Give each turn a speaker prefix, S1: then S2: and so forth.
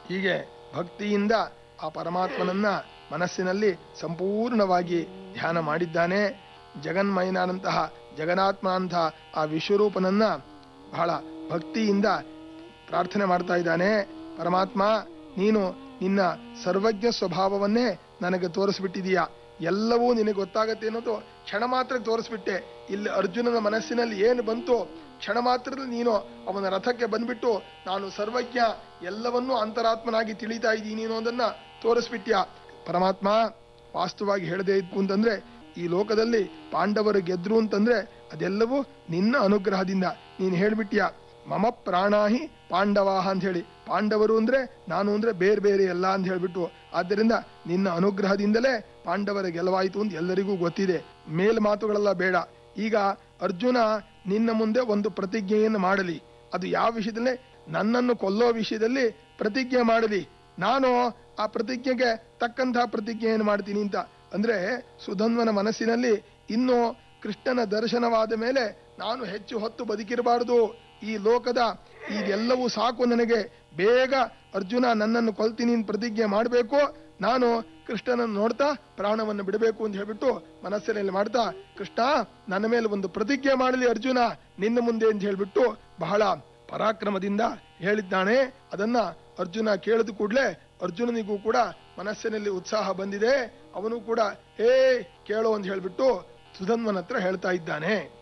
S1: ಹೀಗೆ ಭಕ್ತಿಯಿಂದ ಆ ಪರಮಾತ್ಮನನ್ನ ಮನಸ್ಸಿನಲ್ಲಿ ಸಂಪೂರ್ಣವಾಗಿ ಧ್ಯಾನ ಮಾಡಿದ್ದಾನೆ. ಜಗನ್ಮಯನಾದಂತಹ ಜಗನ್ನಾತ್ಮನಂತಹ ಆ ವಿಶ್ವರೂಪನನ್ನ ಬಹಳ ಭಕ್ತಿಯಿಂದ ಪ್ರಾರ್ಥನೆ ಮಾಡ್ತಾ ಇದ್ದಾನೆ. ಪರಮಾತ್ಮ, ನೀನು ನಿನ್ನ ಸರ್ವಜ್ಞ ಸ್ವಭಾವವನ್ನೇ ನನಗೆ ತೋರಿಸ್ಬಿಟ್ಟಿದೀಯಾ. ಎಲ್ಲವೂ ನಿನಗೆ ಗೊತ್ತಾಗತ್ತೆ ಅನ್ನೋದು ಕ್ಷಣ ಮಾತ್ರ ತೋರಿಸ್ಬಿಟ್ಟೆ. ಇಲ್ಲಿ ಅರ್ಜುನನ ಮನಸ್ಸಿನಲ್ಲಿ ಏನು ಬಂತು, ಕ್ಷಣ ಮಾತ್ರದಲ್ಲಿ ನೀನು ಅವನ ರಥಕ್ಕೆ ಬಂದ್ಬಿಟ್ಟು ನಾನು ಸರ್ವಜ್ಞ, ಎಲ್ಲವನ್ನೂ ಅಂತರಾತ್ಮನಾಗಿ ತಿಳಿತಾ ಇದ್ದೀನಿ ಅನ್ನೋದನ್ನ ತೋರಿಸ್ಬಿಟ್ಯಾ. ಪರಮಾತ್ಮ, ವಾಸ್ತವವಾಗಿ ಹೇಳದೇ ಇತ್ತು ಅಂತಂದ್ರೆ ಈ ಲೋಕದಲ್ಲಿ ಪಾಂಡವರು ಗೆದ್ರು ಅಂತಂದ್ರೆ ಅದೆಲ್ಲವೂ ನಿನ್ನ ಅನುಗ್ರಹದಿಂದ. ನೀನು ಹೇಳ್ಬಿಟ್ಯಾ, ಮಮ ಪ್ರಾಣಾಹಿ ಪಾಂಡವಾಹ ಅಂತ ಹೇಳಿ. ಪಾಂಡವರು ಅಂದ್ರೆ ನಾನು ಅಂದ್ರೆ ಬೇರೆ ಬೇರೆ ಎಲ್ಲ ಅಂತ ಹೇಳ್ಬಿಟ್ಟು, ಆದ್ದರಿಂದ ನಿನ್ನ ಅನುಗ್ರಹದಿಂದಲೇ ಪಾಂಡವರ ಗೆಲುವಾಯಿತು ಅಂತ ಎಲ್ಲರಿಗೂ ಗೊತ್ತಿದೆ. ಮೇಲ್ ಮಾತುಗಳೆಲ್ಲ ಬೇಡ. ಈಗ ಅರ್ಜುನ ನಿನ್ನ ಮುಂದೆ ಒಂದು ಪ್ರತಿಜ್ಞೆಯನ್ನು ಮಾಡಲಿ. ಅದು ಯಾವ ವಿಷಯದಲ್ಲಿ? ನನ್ನನ್ನು ಕೊಲ್ಲೋ ವಿಷಯದಲ್ಲಿ ಪ್ರತಿಜ್ಞೆ ಮಾಡಲಿ. ನಾನು ಆ ಪ್ರತಿಜ್ಞೆಗೆ ತಕ್ಕಂತಹ ಪ್ರತಿಜ್ಞೆಯನ್ನು ಮಾಡ್ತೀನಿ ಅಂತ. ಅಂದ್ರೆ ಸುಧನ್ವನ ಮನಸ್ಸಿನಲ್ಲಿ ಇನ್ನು ಕೃಷ್ಣನ ದರ್ಶನವಾದ ಮೇಲೆ ನಾನು ಹೆಚ್ಚು ಹೊತ್ತು ಬದುಕಿರಬಾರದು, ಈ ಲೋಕದ ಇದೆಲ್ಲವೂ ಸಾಕು ನನಗೆ, ಬೇಗ ಅರ್ಜುನ ನನ್ನನ್ನು ಕೊಲ್ತೀನಿ ಅಂತ ಪ್ರತಿಜ್ಞೆ ಮಾಡಬೇಕು, ನಾನು ಕೃಷ್ಣನನ್ನು ನೋಡ್ತಾ ಪ್ರಾಣವನ್ನು ಬಿಡಬೇಕು ಅಂತ ಹೇಳ್ಬಿಟ್ಟು ಮನಸ್ಸಿನಲ್ಲಿ ಮಾಡ್ತಾ, ಕೃಷ್ಣ ನನ್ನ ಮೇಲೆ ಒಂದು ಪ್ರತಿಜ್ಞೆ ಮಾಡಲಿ ಅರ್ಜುನ ನಿನ್ನ ಮುಂದೆ ಅಂತ ಹೇಳ್ಬಿಟ್ಟು ಬಹಳ ಪರಾಕ್ರಮದಿಂದ ಹೇಳಿದ್ದಾನೆ. ಅದನ್ನ ಅರ್ಜುನ ಕೇಳಿದ ಕೂಡಲೇ ಅರ್ಜುನನಿಗೂ ಕೂಡ ಮನಸ್ಸಿನಲ್ಲಿ ಉತ್ಸಾಹ ಬಂದಿದೆ. ಅವನು ಕೂಡ ಹೇ ಕೇಳೋ ಅಂತ ಹೇಳ್ಬಿಟ್ಟು ಸುಧನ್ವನ ಹತ್ರ ಹೇಳ್ತಾ ಇದ್ದಾನೆ.